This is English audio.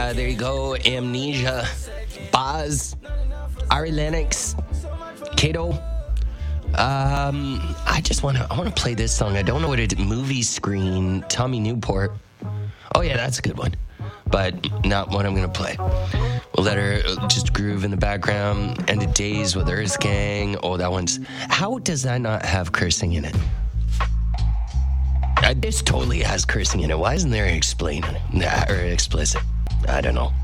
There you go. Amnesia. Boz. Ari Lennox. Kato. I want to play this song. I don't know what it is. Movie Screen. Tommy Newport. Oh, yeah, that's a good one. But not what I'm going to play. We'll let her just groove in the background. End of Days with Earth Gang. Oh, that one's... How does that not have cursing in it? This totally has cursing in it. Why isn't there explaining it? Or explicit? I don't know.